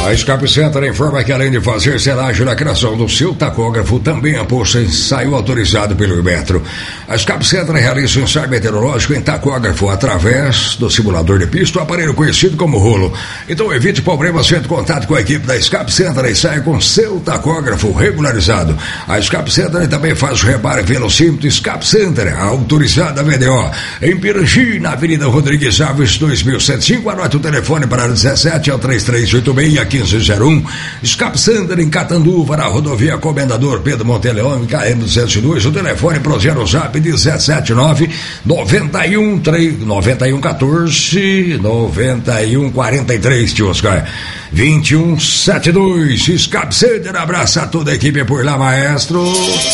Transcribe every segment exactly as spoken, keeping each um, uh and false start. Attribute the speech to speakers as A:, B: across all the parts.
A: A Scap Center informa que além de fazer selagem na criação do seu tacógrafo, também a posta ensaio autorizado pelo Inmetro. A Scap Center realiza o ensaio meteorológico em tacógrafo através do simulador de pista, o aparelho conhecido como rolo. Então evite problemas, entre contato com a equipe da Scap Center e saia com seu tacógrafo regularizado. A Scap Center também faz o reparo em velocímetro. Scap Center, autorizada V D O. Em Pirangi, na Avenida Rodrigues Alves, dois mil cento e cinco. Anote o telefone para dezessete, é o três três oito seis, quinze zero um. Scap Center em Catanduva, na rodovia Comendador Pedro Monteleão, K M duzentos e dois. O telefone para o zero zap dezessete nove noventa e um noventa e um quatorze noventa e um quarenta e três, tio Oscar. vinte e um setenta e dois. Scap Center, abraça toda a equipe por lá, maestro.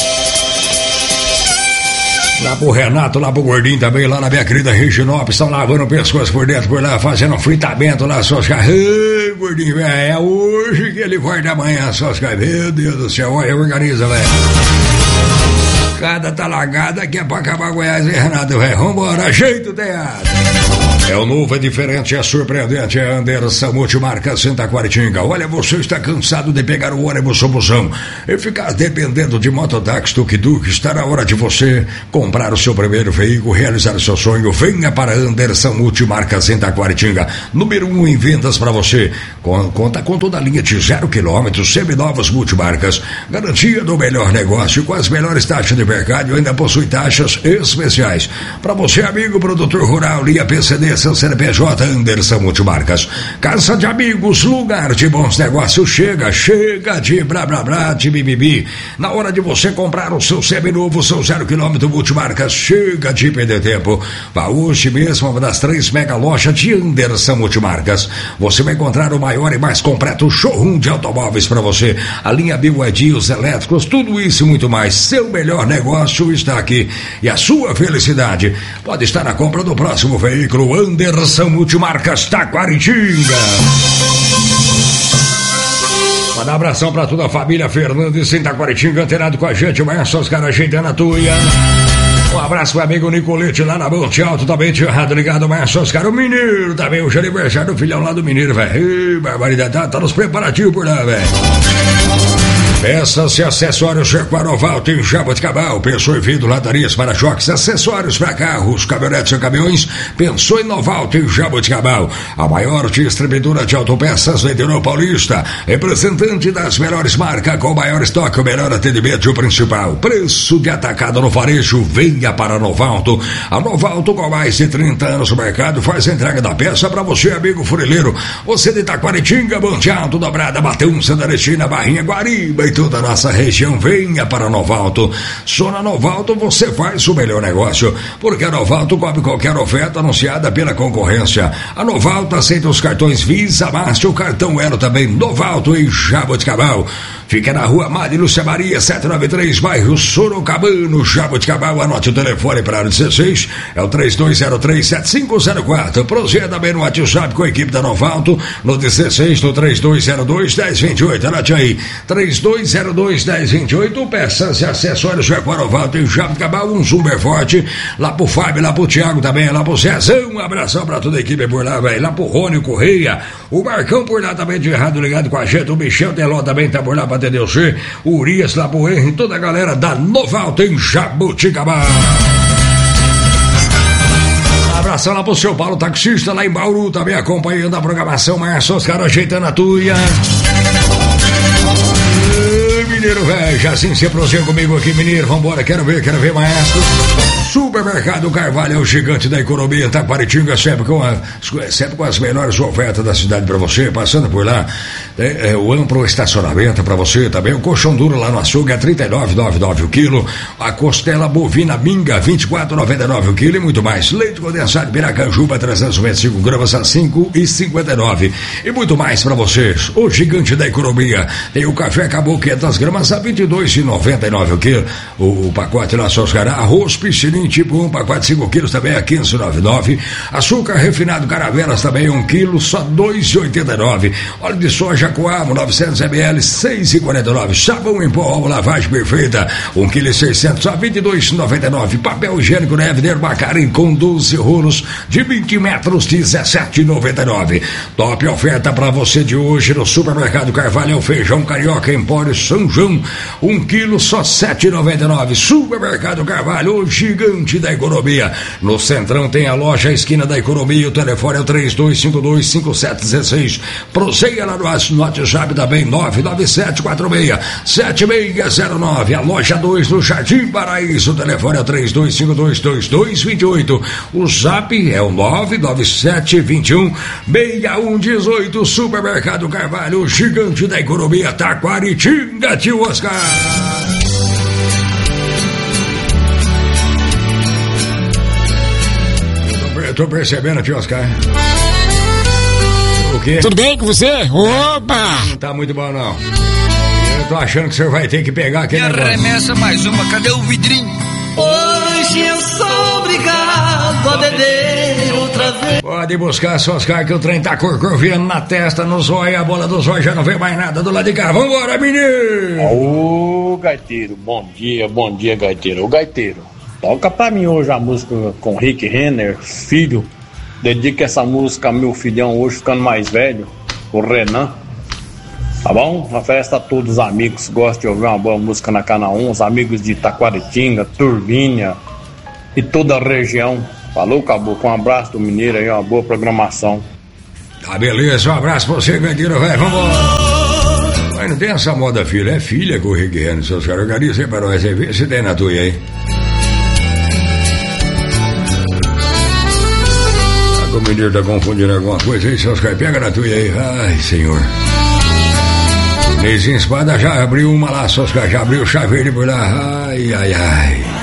A: Lá pro Renato, lá pro Gordinho também, lá na minha querida Reginópolis, estão lavando o pescoço por dentro, por lá, fazendo um fritamento lá, seus caras. Ei, Gordinho, velho, é hoje que ele vai da manhã, seus caras. Meu Deus do céu, olha, organiza, velho. Cada talagada que é pra acabar Goiás, hein, Renato, velho. Vambora, ajeita o teatro. É o novo, é diferente, é surpreendente, é Anderson Multimarca Santa Quaritinga. Olha, você está cansado de pegar o ônibus ou busão e ficar dependendo de mototáxi, tuk-tuk. Está na hora de você comprar o seu primeiro veículo, realizar o seu sonho. Venha para Anderson Multimarca Santa Quaritinga, número um em vendas para você. Conta com toda a linha de zero quilômetros, seminovas multimarcas, garantia do melhor negócio com as melhores taxas de mercado e ainda possui taxas especiais. Para você, amigo produtor rural, linha P C D, seu C N P J, Anderson Multimarcas. Casa de amigos, lugar de bons negócios. Chega, chega de blá blá blá, de bibibi. Na hora de você comprar o seu seminovo, seu zero quilômetro Multimarcas, chega de perder tempo. Vá hoje mesmo uma das três mega lojas de Anderson Multimarcas. Você vai encontrar o maior e mais completo showroom de automóveis para você. A linha B Y D, os elétricos, tudo isso e muito mais. Seu melhor negócio está aqui. E a sua felicidade pode estar na compra do próximo veículo. Anderson Multimarcas Taquaritinga. Manda um abração pra toda a família Fernandes em Taquaritinga, antenado com a gente, mas só os caras ajeitando a tuia. Um abraço pro amigo Nicolete lá na Monte Alto, também tinha errado ligado, mas só os caras, o Mineiro também, hoje é aniversário do filhão lá do Mineiro, velho. Barbaridade, tá, tá nos preparativos por lá, velho. Peças e acessórios Jaguaroval tem Jaboticabal. Pensou em vidro, ladarias, para-choques, acessórios para carros, caminhonetes e caminhões. Pensou em Noval, tem Jaboticabal. A maior distribuidora de autopeças do interior paulista. Representante das melhores marcas, com o maior estoque, o melhor atendimento e o principal. Preço de atacado no varejo. Venha para a Novalto. A Novalto, com mais de trinta anos no mercado, faz a entrega da peça para você, amigo furileiro. Você de Taquaritinga, Monte Alto, Dobrada, Batão, Santa Arestina, Barrinha, Guariba e toda a nossa região, venha para a Novalto. Só na Novalto você faz o melhor negócio, porque a Novalto cobre qualquer oferta anunciada pela concorrência. A Novalto aceita os cartões Visa, Master, o cartão Elo também. Novalto em Jaboticabal. Fica na rua Madre Lúcia Maria, setecentos e noventa e três, bairro Sorocabano, Jaboticabal. Anote o telefone para a dezesseis, é o três dois zero três, sete cinco zero quatro. Proceda também no WhatsApp com a equipe da Novalto, no dezesseis, no três dois zero dois, dez vinte e oito. Anote aí, três dois zero dois, dez vinte e oito. Peças e acessórios Jaguaroval tem Jaboticabal, um super forte. Lá pro Fábio, lá pro Thiago também, lá pro Zezão. Um abração pra toda a equipe por lá, velho. Lá pro Rony Correia, o Marcão por lá também de errado ligado com a gente. O Michel Teló também tá por lá pra atender o C. O Urias lá pro Henry, toda a galera da Novalto em Jaboticabal. Abração lá pro seu Paulo, taxista lá em Bauru, também acompanhando a programação, mas só os caras ajeitando a tuia. Mineiro, velho, já assim se aproxima comigo aqui, Mineiro, vambora, quero ver, quero ver, maestro. Supermercado Carvalho é o gigante da economia, Taquaritinga, sempre com, a, sempre com as melhores ofertas da cidade para você, passando por lá, é, é, o amplo estacionamento para você, também o colchão duro lá no açougue é trinta e nove reais e noventa e nove centavos o quilo, a costela bovina minga vinte e quatro reais e noventa e nove centavos o quilo e muito mais, leite condensado Piracanjuba trezentos e noventa e cinco gramas a cinco reais e cinquenta e nove centavos e muito mais para vocês. O gigante da economia tem o café Caboclo quinhentas gramas quatro, mas a vinte e dois e noventa e nove o quilo. O, o pacote lá, só Oscar. Arroz piscinim tipo um, pacote cinco quilos também a quinze e noventa e nove. Açúcar refinado Caravelas também um quilo, só dois e oitenta e nove. Óleo de soja Coamo, novecentos mililitros, seis e quarenta e nove. Sabão em pó, lavagem perfeita, um quilo e seiscentos, a vinte e dois e noventa e nove. Papel higiênico Neve Dermacarim com doze rolos de vinte metros, dezessete e noventa e nove. Top oferta para você de hoje no Supermercado Carvalho, é o feijão carioca Empório São João, um quilo só sete e noventa e nove. Supermercado Carvalho, o gigante da economia. No Centrão tem a loja, a esquina da economia, o telefone é o três dois cinco dois cinco sete um seis. Proseia lá no WhatsApp também, nove nove sete quatro seis sete seis zero nove. A loja dois no Jardim Paraíso, o telefone é o três dois cinco dois dois dois dois oito. O zap é o nove nove sete dois um seis um um oito. Supermercado Carvalho, o gigante da economia, Taquaritinga, tio Oscar. Eu tô percebendo, tio Oscar. O quê?
B: Tudo bem com você? Opa!
A: Não tá muito bom, não. Eu tô achando que o senhor vai ter que pegar aquele negócio.
C: Arremessa mais uma, cadê o vidrinho?
D: Hoje eu sou obrigado a beber outra vez.
A: Pode buscar, só Oscar, que o trem tá corcoviando na testa, no zóio, a bola do zóio já não vê mais nada do lado de cá. Vambora, menino!
E: Ô, gaiteiro, bom dia, bom dia, gaiteiro. Ô, gaiteiro, toca pra mim hoje a música com Rick Renner, filho. Dedica essa música ao meu filhão hoje ficando mais velho, o Renan. Tá bom? Uma festa a todos os amigos que gostam de ouvir uma boa música na Canal um, os amigos de Taquaritinga, Turvinha e toda a região. Falou, caboclo, um abraço do Mineiro aí, uma boa programação.
A: Tá, beleza, um abraço pra você, Gandeiro, velho, vambora. Mas não tem essa moda, filha, é filha com o Rick Renner, seus caras organizam aí pra nós, aí, vê se tem na tua aí. Tá, o Mineiro tá confundindo alguma coisa aí, seus caras, pega na tua aí, ai, senhor. Nezinho Espada já abriu uma lá, seus caras, já abriu o chaveiro por lá, ai, ai, ai.